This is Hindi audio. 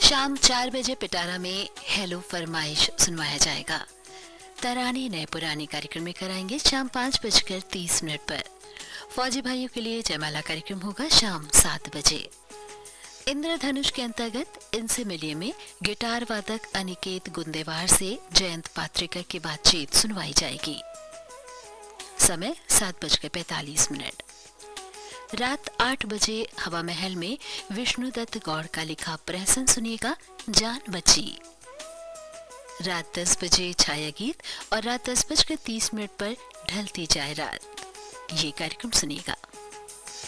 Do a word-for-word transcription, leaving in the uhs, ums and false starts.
शाम चार बजे पिटारा में हेलो फरमाइश सुनवाया जाएगा। तराने नए पुराने कार्यक्रम में कराएंगे शाम पाँच बजकर तीस मिनट पर। फौजी भाइयों के लिए जयमाला कार्यक्रम होगा शाम सात बजे। इंद्रधनुष के अंतर्गत इनसे मिलिए में गिटार वादक अनिकेत गुंदेवार से जयंत पात्रिका की बातचीत सुनवाई जाएगी। समय सात बजकर पैतालीस मिनट। रात आठ बजे हवा महल में विष्णुदत्त गौड़ का लिखा प्रहसन सुनिएगा, जान बची। रात दस बजे छाया गीत और रात दस बजकर तीस मिनट पर ढलती जाए रात, ये कार्यक्रम सुनिएगा।